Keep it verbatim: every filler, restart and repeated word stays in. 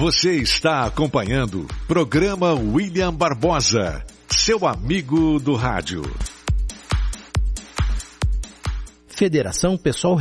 Você está acompanhando programa William Barbosa, seu amigo do rádio. Federação Pessoal